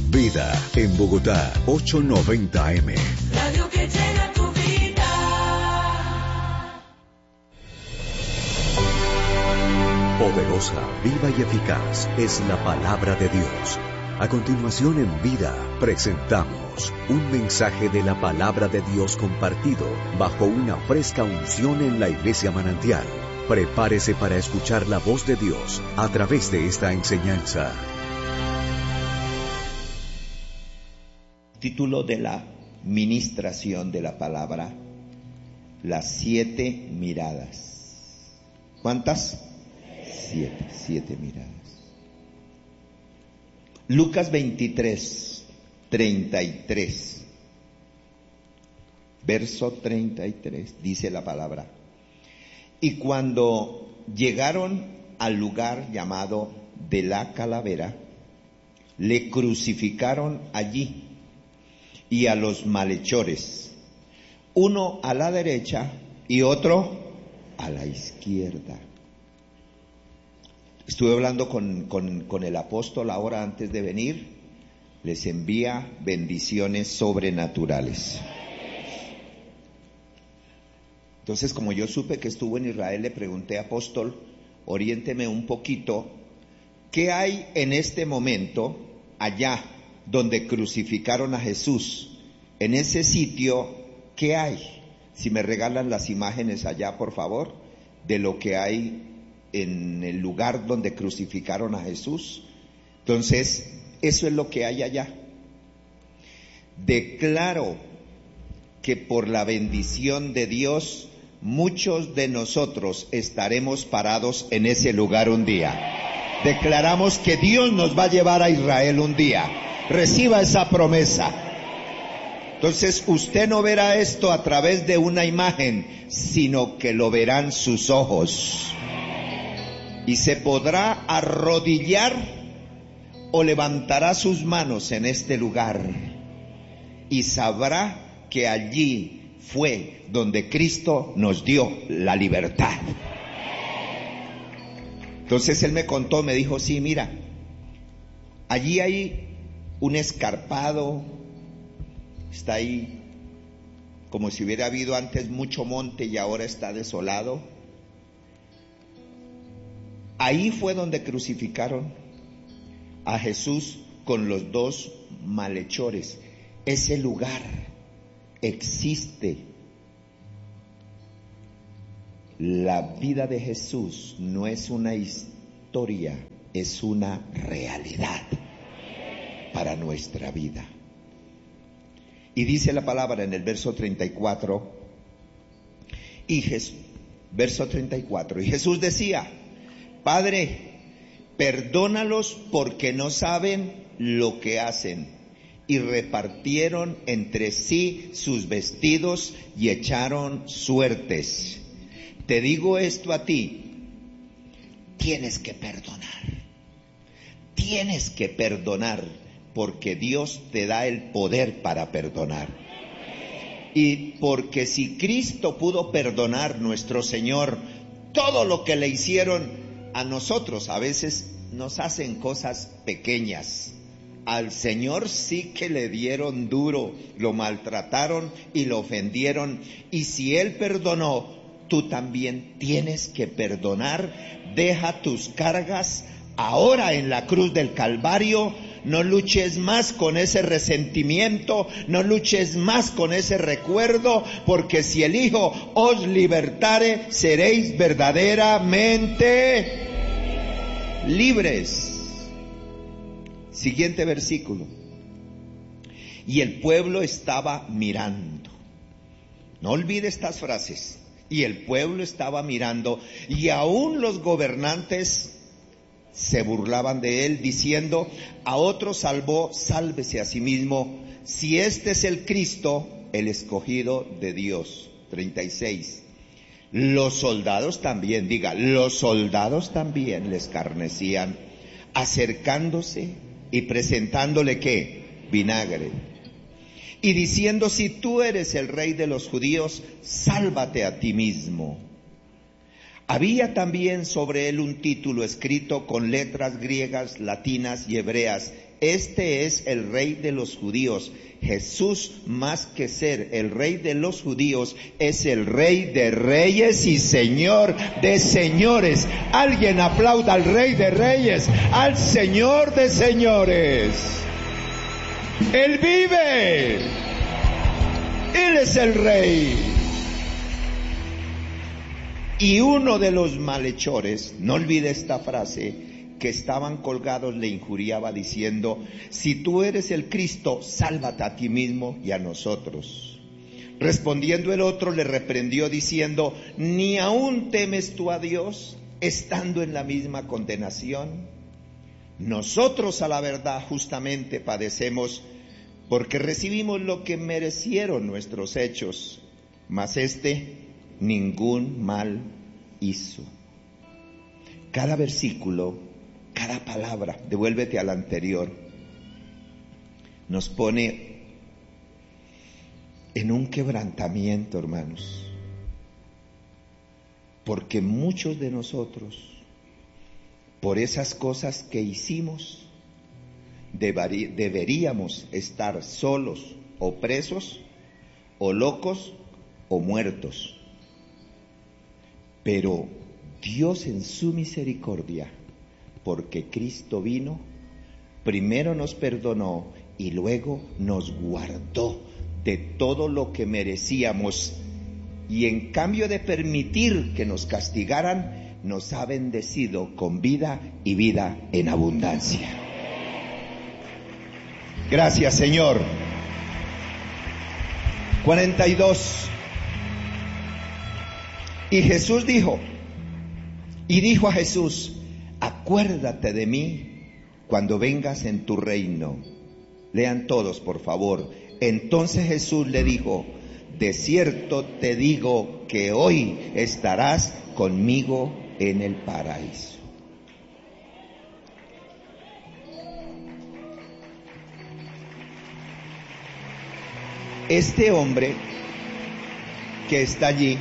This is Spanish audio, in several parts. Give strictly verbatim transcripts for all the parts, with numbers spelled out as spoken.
Vida en Bogotá, ochocientos noventa eme. Radio que llena tu vida. Poderosa, viva y eficaz es la palabra de Dios. A continuación en Vida presentamos un mensaje de la palabra de Dios compartido bajo una fresca unción en la Iglesia Manantial. Prepárese para escuchar la voz de Dios a través de esta enseñanza. Título de la ministración de la palabra: las siete miradas. ¿Cuántas? Siete, siete miradas. Lucas veintitrés, treinta y tres. Verso treinta y tres, dice la palabra: y cuando llegaron al lugar llamado de la calavera, le crucificaron allí y a los malhechores, uno a la derecha y otro a la izquierda. Estuve hablando con, con, con el apóstol ahora antes de venir. Les envía bendiciones sobrenaturales. Entonces, como yo supe que estuvo en Israel, le pregunté: apóstol, oriénteme un poquito, ¿qué hay en este momento allá donde crucificaron a Jesús? En ese sitio, ¿qué hay? Si me regalan las imágenes allá, por favor, de lo que hay en el lugar donde crucificaron a Jesús. Entonces, eso es lo que hay allá. Declaro que por la bendición de Dios, muchos de nosotros estaremos parados en ese lugar un día. Declaramos que Dios nos va a llevar a Israel un día. Reciba esa promesa. Entonces, usted no verá esto a través de una imagen, sino que lo verán sus ojos. Y se podrá arrodillar o levantará sus manos en este lugar y sabrá que allí fue donde Cristo nos dio la libertad. Entonces él me contó, me dijo: sí, mira, allí hay un escarpado, está ahí como si hubiera habido antes mucho monte y ahora está desolado. Ahí fue donde crucificaron a Jesús con los dos malhechores. Ese lugar existe. La vida de Jesús no es una historia, es una realidad para nuestra vida. Y dice la palabra en el verso treinta y cuatro, y Jesús, verso treinta y cuatro, y Jesús decía: Padre, perdónalos porque no saben lo que hacen. Y repartieron entre sí sus vestidos y echaron suertes. Te digo esto a ti, tienes que perdonar. Tienes que perdonar porque Dios te da el poder para perdonar. Y porque si Cristo pudo perdonar, nuestro Señor, todo lo que le hicieron a nosotros, a veces nos hacen cosas pequeñas. Al Señor sí que le dieron duro, lo maltrataron y lo ofendieron. Y si Él perdonó, tú también tienes que perdonar. Deja tus cargas ahora en la cruz del Calvario. No luches más con ese resentimiento, no luches más con ese recuerdo, porque si el Hijo os libertare, seréis verdaderamente libres. Siguiente versículo. Y el pueblo estaba mirando. No olvide estas frases. Y el pueblo estaba mirando, y aún los gobernantes se burlaban de él, diciendo: a otro salvó, sálvese a sí mismo, si este es el Cristo, el escogido de Dios. treinta y seis. Los soldados también, diga, los soldados también le escarnecían, acercándose y presentándole ¿qué? Vinagre. Y diciendo: si tú eres el rey de los judíos, sálvate a ti mismo. Había también sobre él un título escrito con letras griegas, latinas y hebreas, este es el rey de los judíos. Jesús, más que ser el rey de los judíos, es el rey de reyes y señor de señores. Alguien aplauda al rey de reyes, al señor de señores. Él vive. Él es el rey. Y uno de los malhechores, no olvide esta frase, que estaban colgados, le injuriaba diciendo: si tú eres el Cristo, sálvate a ti mismo y a nosotros. Respondiendo el otro, le reprendió diciendo: ¿ni aún temes tú a Dios, estando en la misma condenación? Nosotros, a la verdad, justamente padecemos, porque recibimos lo que merecieron nuestros hechos, mas este ningún mal hizo. Cada versículo, cada palabra, devuélvete al anterior, nos pone en un quebrantamiento, hermanos, porque muchos de nosotros, por esas cosas que hicimos, deberí- deberíamos estar solos o presos o locos o muertos. Pero Dios, en su misericordia, porque Cristo vino, primero nos perdonó y luego nos guardó de todo lo que merecíamos, y en cambio de permitir que nos castigaran, nos ha bendecido con vida y vida en abundancia. Gracias, Señor. cuarenta y dos. Y Jesús dijo, y dijo a Jesús: acuérdate de mí cuando vengas en tu reino. Lean todos, por favor. Entonces Jesús le dijo: de cierto te digo que hoy estarás conmigo en el paraíso. Este hombre que está allí,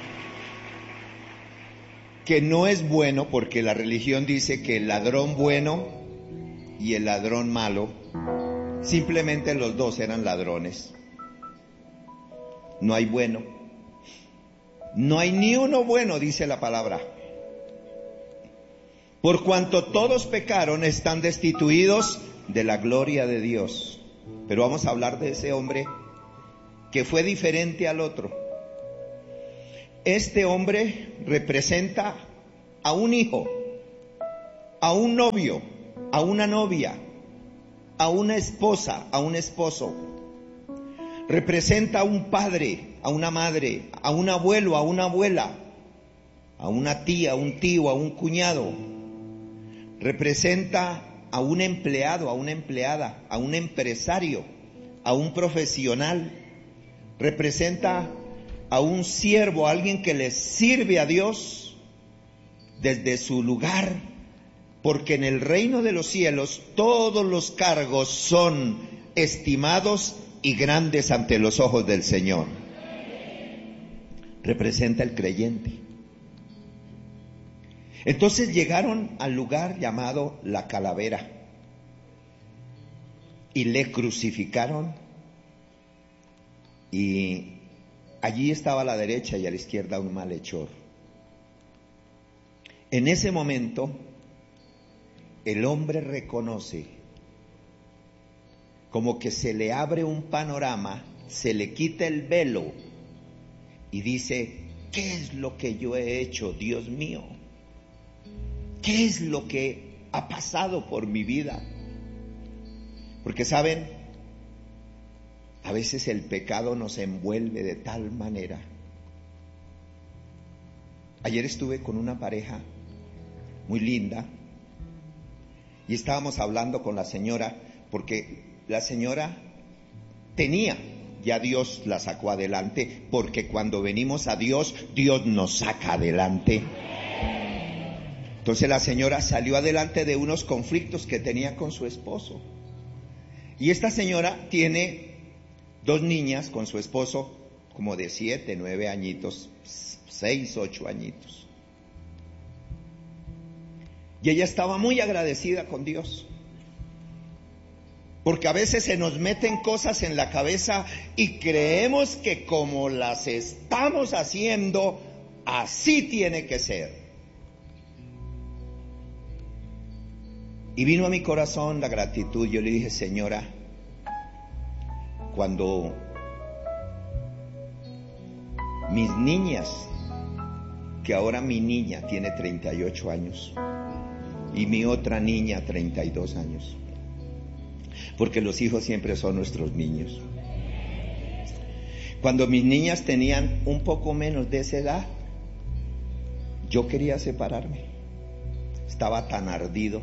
que no es bueno, porque la religión dice que el ladrón bueno y el ladrón malo, simplemente los dos eran ladrones. No hay bueno. No hay ni uno bueno, dice la palabra. Por cuanto todos pecaron, están destituidos de la gloria de Dios. Pero vamos a hablar de ese hombre que fue diferente al otro. Este hombre representa a un hijo, a un novio, a una novia, a una esposa, a un esposo. Representa a un padre, a una madre, a un abuelo, a una abuela, a una tía, a un tío, a un cuñado. Representa a un empleado, a una empleada, a un empresario, a un profesional. Representa a un siervo, a alguien que le sirve a Dios desde su lugar, porque en el reino de los cielos todos los cargos son estimados y grandes ante los ojos del Señor. Representa el creyente. Entonces llegaron al lugar llamado La Calavera y le crucificaron, y allí estaba a la derecha y a la izquierda un malhechor. En ese momento, el hombre reconoce, como que se le abre un panorama, se le quita el velo y dice: ¿qué es lo que yo he hecho, Dios mío? ¿Qué es lo que ha pasado por mi vida? Porque saben, a veces el pecado nos envuelve de tal manera. Ayer estuve con una pareja muy linda y estábamos hablando con la señora, porque la señora tenía, ya Dios la sacó adelante, porque cuando venimos a Dios, Dios nos saca adelante. Entonces la señora salió adelante de unos conflictos que tenía con su esposo. Y esta señora tiene dos niñas con su esposo, como de siete, nueve añitos, seis, ocho añitos. Y ella estaba muy agradecida con Dios. Porque a veces se nos meten cosas en la cabeza y creemos que como las estamos haciendo, así tiene que ser. Y vino a mi corazón la gratitud. Yo le dije, Señora, cuando mis niñas, que ahora mi niña tiene treinta y ocho años y mi otra niña treinta y dos años, porque los hijos siempre son nuestros niños. Cuando mis niñas tenían un poco menos de esa edad, yo quería separarme. Estaba tan ardido,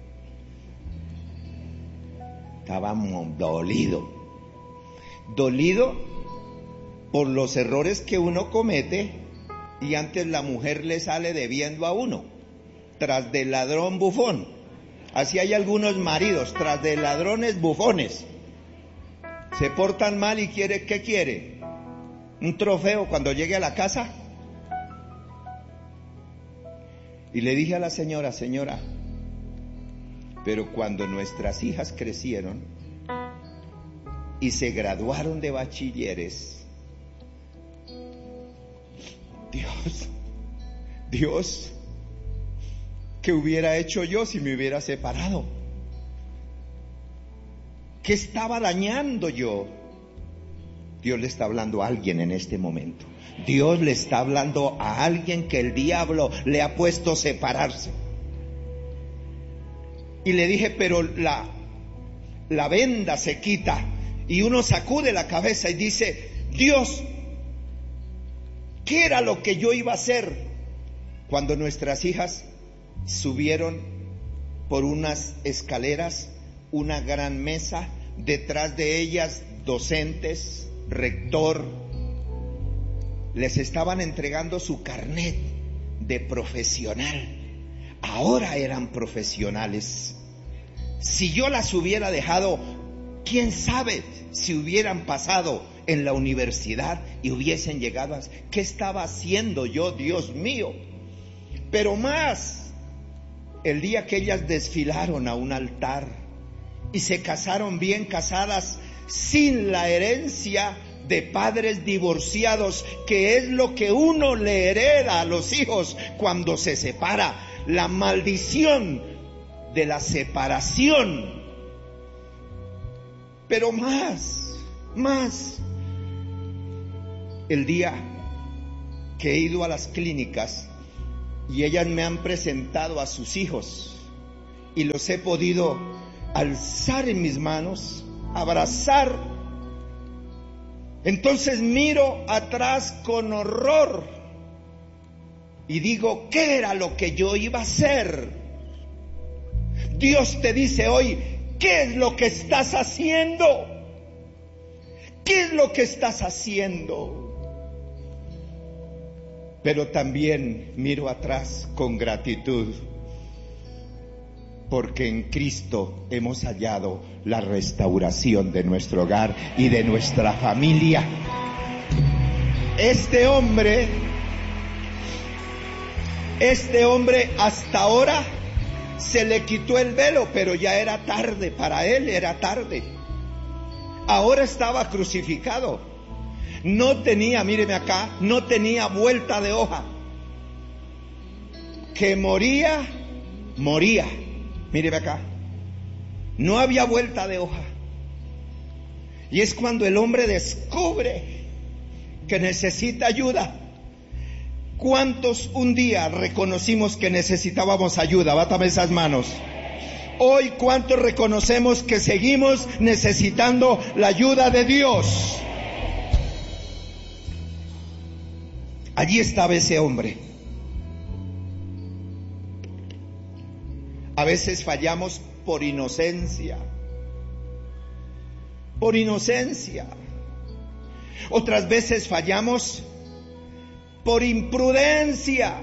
estaba dolido, dolido por los errores que uno comete, y antes la mujer le sale debiendo a uno, tras del ladrón bufón. Así hay algunos maridos, tras de ladrones bufones. Se portan mal y quiere, ¿qué quiere? ¿Un trofeo cuando llegue a la casa? Y le dije a la señora, señora, pero cuando nuestras hijas crecieron y se graduaron de bachilleres, Dios, Dios, ¿qué hubiera hecho yo si me hubiera separado? ¿Qué estaba dañando yo? Dios le está hablando a alguien en este momento. Dios le está hablando a alguien que el diablo le ha puesto a separarse. Y le dije, pero la, la venda se quita y uno sacude la cabeza y dice, Dios, ¿qué era lo que yo iba a hacer cuando nuestras hijas subieron por unas escaleras, una gran mesa, detrás de ellas docentes, rector, les estaban entregando su carnet de profesional? Ahora eran profesionales. Si yo las hubiera dejado, quién sabe si hubieran pasado en la universidad y hubiesen llegado a... ¿Qué estaba haciendo yo, Dios mío? Pero más, el día que ellas desfilaron a un altar y se casaron bien casadas, sin la herencia de padres divorciados, que es lo que uno le hereda a los hijos cuando se separa, la maldición de la separación. Pero más, más, el día que he ido a las clínicas y ellas me han presentado a sus hijos y los he podido alzar en mis manos, abrazar, entonces miro atrás con horror y digo, ¿qué era lo que yo iba a hacer? Dios te dice hoy, ¿qué es lo que estás haciendo? ¿Qué es lo que estás haciendo? Pero también miro atrás con gratitud, porque en Cristo hemos hallado la restauración de nuestro hogar y de nuestra familia. Este hombre, este hombre hasta ahora se le quitó el velo, pero ya era tarde, para él era tarde. Ahora estaba crucificado. No tenía, míreme acá, no tenía vuelta de hoja. Que moría, moría. Míreme acá. No había vuelta de hoja. Y es cuando el hombre descubre que necesita ayuda. ¿Cuántos un día reconocimos que necesitábamos ayuda? Bátame esas manos. Hoy, ¿cuántos reconocemos que seguimos necesitando la ayuda de Dios? Allí estaba ese hombre. A veces fallamos por inocencia, por inocencia. Otras veces fallamos por imprudencia.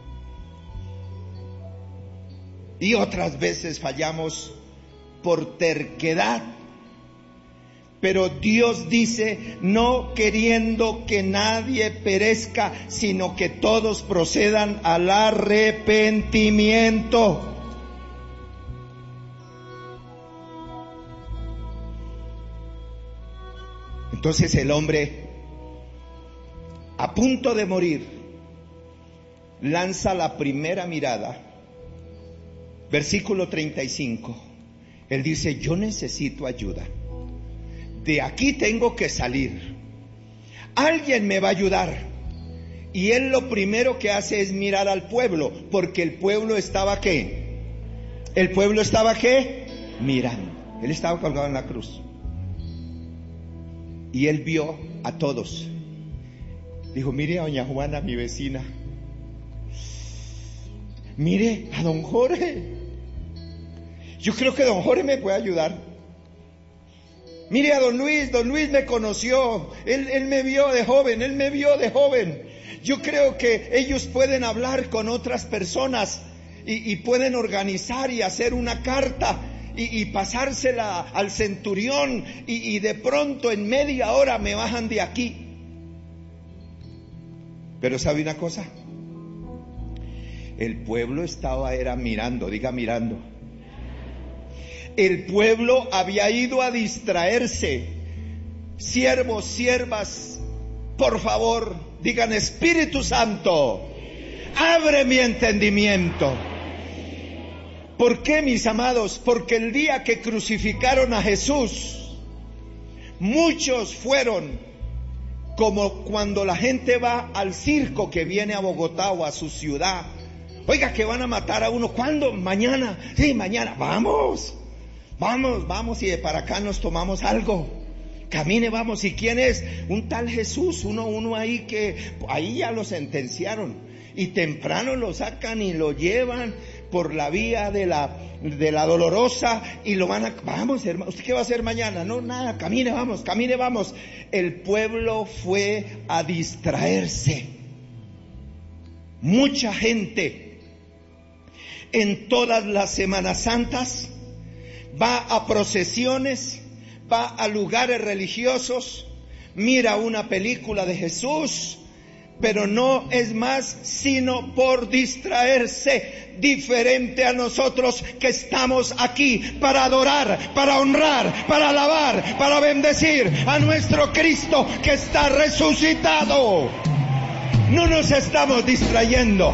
Y otras veces fallamos por terquedad. Pero Dios dice, no queriendo que nadie perezca, sino que todos procedan al arrepentimiento. Entonces el hombre, a punto de morir, lanza la primera mirada. Versículo treinta y cinco. Él dice: yo necesito ayuda. De aquí tengo que salir. Alguien me va a ayudar. Y él lo primero que hace es mirar al pueblo, porque el pueblo estaba ¿qué? El pueblo estaba ¿qué? Mirando. Él estaba colgado en la cruz. Y él vio a todos. Dijo: mire a doña Juana, mi vecina. Mire a don Jorge. Yo creo que don Jorge me puede ayudar. Mire a don Luis. Don Luis me conoció. Él, él me vio de joven. Él me vio de joven. Yo creo que ellos pueden hablar con otras personas. Y, y pueden organizar y hacer una carta. Y, y pasársela al centurión. Y, y de pronto en media hora me bajan de aquí. Pero ¿sabe una cosa? El pueblo estaba era mirando, diga mirando. El pueblo había ido a distraerse. Siervos, siervas, por favor, digan: Espíritu Santo, abre mi entendimiento. ¿Por qué, mis amados? Porque el día que crucificaron a Jesús, muchos fueron como cuando la gente va al circo que viene a Bogotá o a su ciudad. Oiga, que van a matar a uno. ¿Cuándo? Mañana. Sí, mañana. Vamos. Vamos, vamos y de para acá nos tomamos algo. Camine, vamos. ¿Y quién es? Un tal Jesús. Uno, uno ahí que, ahí ya lo sentenciaron. Y temprano lo sacan y lo llevan por la vía de la, de la dolorosa y lo van a, vamos hermano, ¿usted qué va a hacer mañana? No, nada, camine, vamos, camine, vamos. El pueblo fue a distraerse. Mucha gente en todas las Semanas Santas va a procesiones, va a lugares religiosos, mira una película de Jesús, pero no es más sino por distraerse, diferente a nosotros que estamos aquí para adorar, para honrar, para alabar, para bendecir a nuestro Cristo que está resucitado. No nos estamos distrayendo.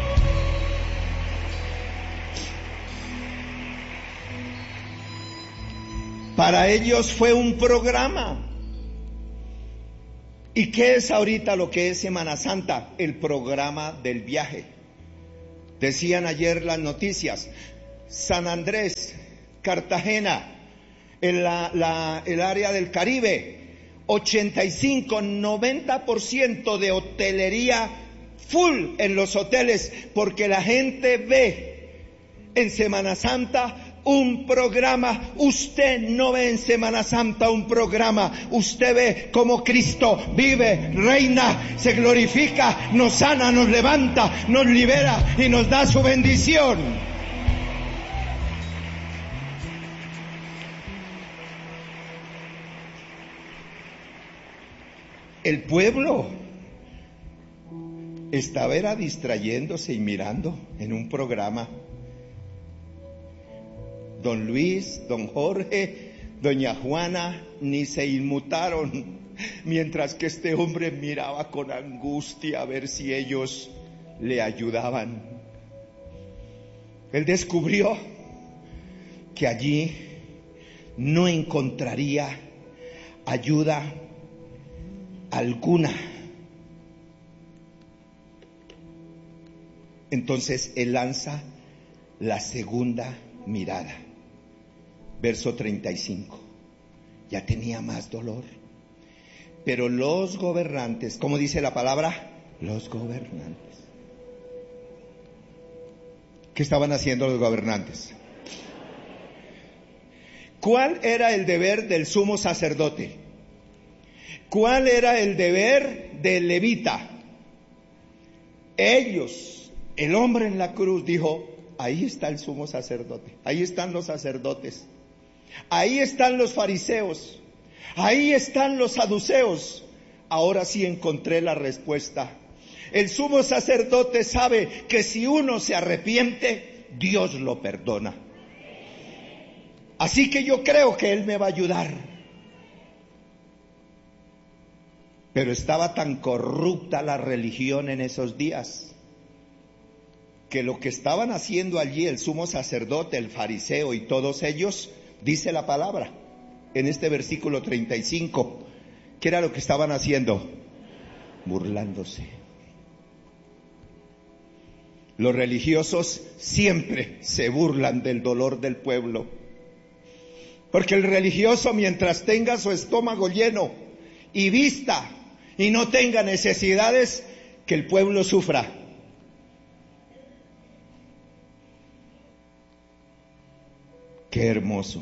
Para ellos fue un programa. ¿Y qué es ahorita lo que es Semana Santa? El programa del viaje. Decían ayer las noticias, San Andrés, Cartagena, en la, la, el área del Caribe, ochenta y cinco, noventa por ciento de hotelería full en los hoteles, porque la gente ve en Semana Santa un programa. Usted no ve en Semana Santa un programa, usted ve cómo Cristo vive, reina, se glorifica, nos sana, nos levanta, nos libera y nos da su bendición. El pueblo estaba era distrayéndose y mirando en un programa. Don Luis, don Jorge, doña Juana ni se inmutaron, mientras que este hombre miraba con angustia a ver si ellos le ayudaban. Él descubrió que allí no encontraría ayuda alguna. Entonces él lanza la segunda mirada. Verso treinta y cinco. Ya tenía más dolor. Pero los gobernantes, ¿cómo dice la palabra? Los gobernantes. ¿Qué estaban haciendo los gobernantes? ¿Cuál era el deber del sumo sacerdote? ¿Cuál era el deber del levita? Ellos, el hombre en la cruz dijo: ahí está el sumo sacerdote, ahí están los sacerdotes, ahí están los fariseos, ahí están los saduceos. Ahora sí encontré la respuesta. El sumo sacerdote sabe que si uno se arrepiente, Dios lo perdona. Así que yo creo que Él me va a ayudar. Pero estaba tan corrupta la religión en esos días que lo que estaban haciendo allí el sumo sacerdote, el fariseo y todos ellos, dice la palabra en este versículo treinta y cinco, ¿qué era lo que estaban haciendo? Burlándose. Los religiosos siempre se burlan del dolor del pueblo, porque el religioso, mientras tenga su estómago lleno y vista y no tenga necesidades, que el pueblo sufra. Qué hermoso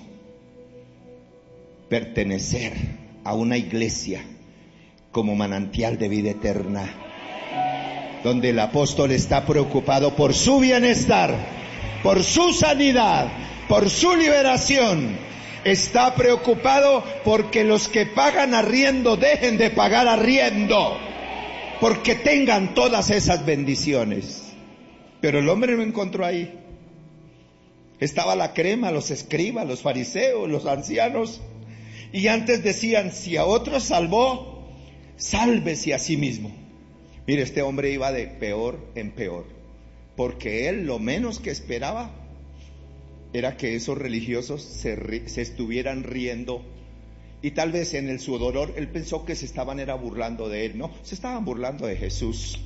pertenecer a una iglesia como manantial de vida eterna, donde el apóstol está preocupado por su bienestar, por su sanidad, por su liberación. Está preocupado porque los que pagan arriendo dejen de pagar arriendo, porque tengan todas esas bendiciones. Pero el hombre no encontró ahí. Estaba la crema, los escribas, los fariseos, los ancianos, y antes decían: si a otros salvó, sálvese a sí mismo. Mire, este hombre iba de peor en peor, porque él lo menos que esperaba era que esos religiosos se, ri- se estuvieran riendo, y tal vez en el su dolor él pensó que se estaban era burlando de él. No, se estaban burlando de Jesús.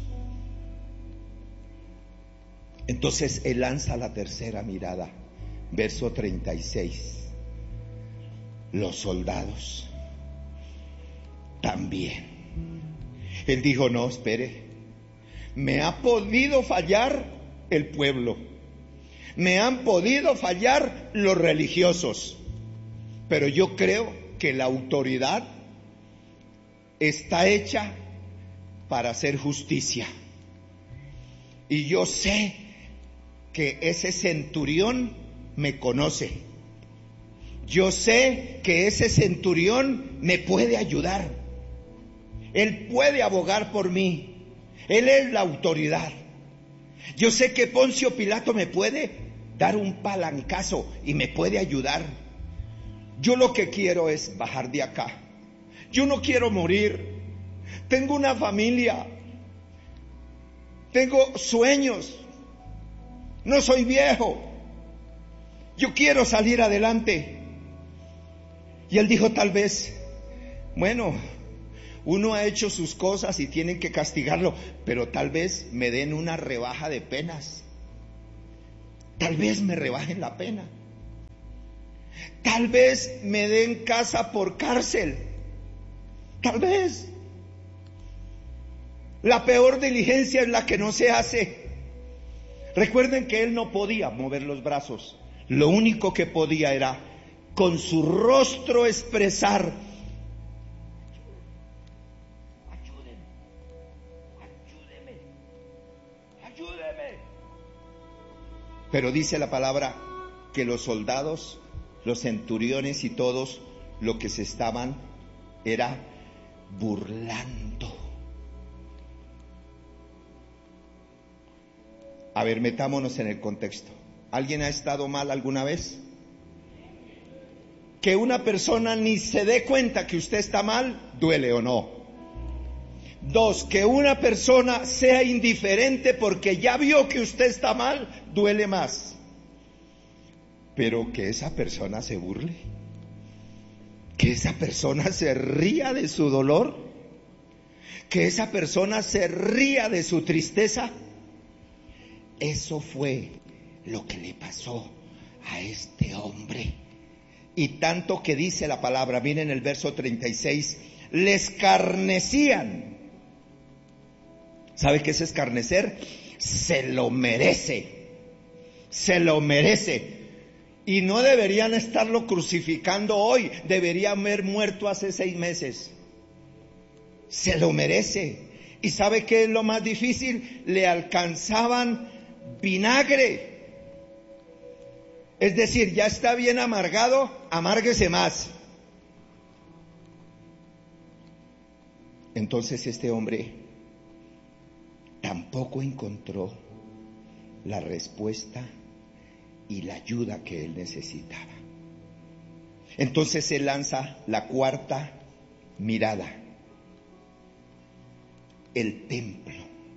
Entonces él lanza la tercera mirada, verso treinta y seis. Los soldados también. Él dijo: no, espere, me ha podido fallar el pueblo, me han podido fallar los religiosos, pero yo creo que la autoridad está hecha para hacer justicia. Y yo sé que ese centurión me conoce. Yo sé que ese centurión me puede ayudar. Él puede abogar por mí. Él es la autoridad. Yo sé que Poncio Pilato me puede dar un palancazo y me puede ayudar. Yo lo que quiero es bajar de acá. Yo no quiero morir. Tengo una familia. Tengo sueños. No soy viejo. Yo quiero salir adelante. Y él dijo: tal vez, bueno, uno ha hecho sus cosas y tienen que castigarlo, pero tal vez me den una rebaja de penas. Tal vez me rebajen la pena. Tal vez me den casa por cárcel. Tal vez. La peor diligencia es la que no se hace. Recuerden que él no podía mover los brazos. Lo único que podía era con su rostro expresar: ayúdeme, ayúdeme, ayúdeme. Pero dice la palabra que los soldados, los centuriones y todos, lo que se estaban era burlando. A ver, metámonos en el contexto. ¿Alguien ha estado mal alguna vez? Que una persona ni se dé cuenta que usted está mal, duele o no. Dos, que una persona sea indiferente porque ya vio que usted está mal, duele más. Pero que esa persona se burle, que esa persona se ría de su dolor, que esa persona se ría de su tristeza, eso fue lo que le pasó a este hombre. Y tanto que dice la palabra, miren el verso treinta y seis, le escarnecían. ¿Sabe qué es escarnecer? Se lo merece, se lo merece. Y no deberían estarlo crucificando hoy, debería haber muerto hace seis meses. Se lo merece. ¿Y sabe qué es lo más difícil? Le alcanzaban vinagre. Es decir, ya está bien amargado, amárguese más. Entonces este hombre tampoco encontró la respuesta y la ayuda que él necesitaba. Entonces él lanza la cuarta mirada. el templo.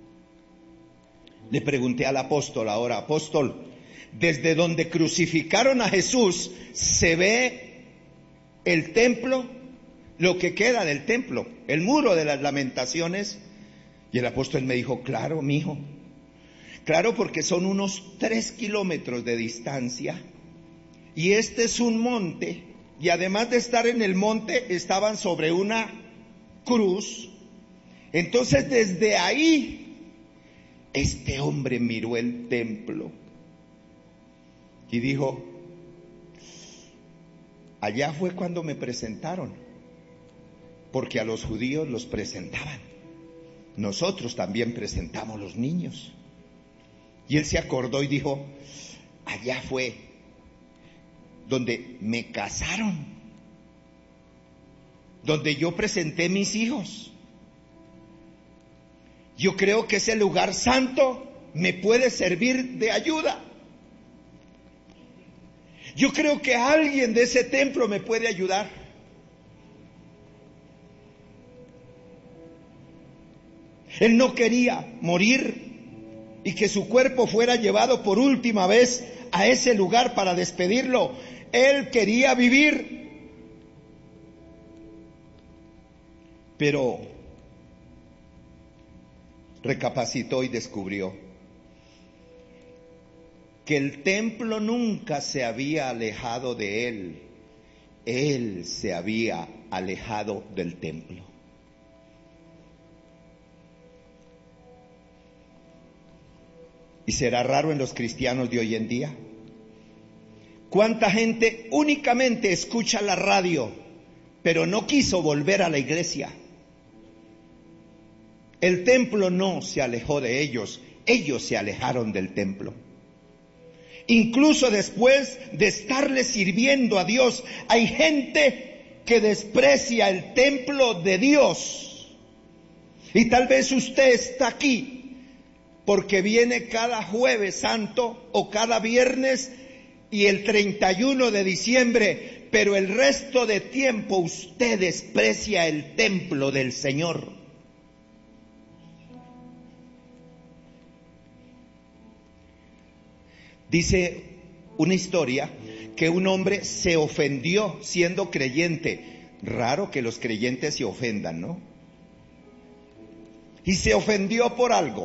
Le pregunté al apóstol ahora, apóstol, desde donde crucificaron a Jesús, ¿se ve el templo? Lo que queda del templo, el muro de las lamentaciones. Y el apóstol me dijo, claro, mijo, claro, porque son unos tres kilómetros de distancia, y este es un monte, y además de estar en el monte, estaban sobre una cruz. Entonces desde ahí, este hombre miró el templo y dijo, allá fue cuando me presentaron, porque a los judíos los presentaban. Nosotros también presentamos los niños. Y él se acordó y dijo, allá fue donde me casaron, donde yo presenté mis hijos. Yo creo que ese lugar santo me puede servir de ayuda. Yo creo que alguien de ese templo me puede ayudar. Él no quería morir y que su cuerpo fuera llevado por última vez a ese lugar para despedirlo. Él quería vivir. Pero recapacitó y descubrió que el templo nunca se había alejado de él. Él se había alejado del templo. ¿Y será raro en los cristianos de hoy en día? ¿Cuánta gente únicamente escucha la radio, pero no quiso volver a la iglesia? El templo no se alejó de ellos, ellos se alejaron del templo. Incluso después de estarle sirviendo a Dios, hay gente que desprecia el templo de Dios. Y tal vez usted está aquí porque viene cada jueves santo o cada viernes y el treinta y uno de diciembre, pero el resto de tiempo usted desprecia el templo del Señor. Dice una historia que un hombre se ofendió siendo creyente. Raro que los creyentes se ofendan, ¿no? Y se ofendió por algo.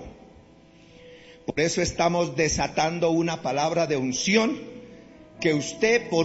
Por eso estamos desatando una palabra de unción que usted por